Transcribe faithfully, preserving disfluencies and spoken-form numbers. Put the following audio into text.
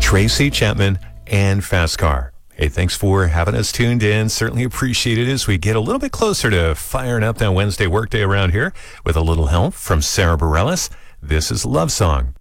Tracy Chapman, and Fast Car. Hey, thanks for having us tuned in. Certainly appreciate it as we get a little bit closer to firing up that Wednesday workday around here with a little help from Sarah Bareilles. This is Love Song